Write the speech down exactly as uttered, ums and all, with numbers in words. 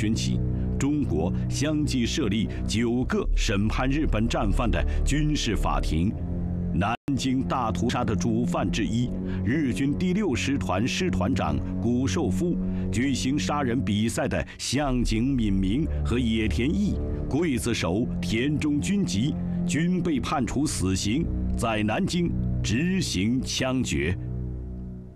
旬起，中国相继设立九个审判日本战犯的军事法庭。南京大屠杀的主犯之一，日军第六师团师团长谷寿夫，举行杀人比赛的向井敏明和野田毅，刽子手田中军吉均被判处死刑，在南京执行枪决。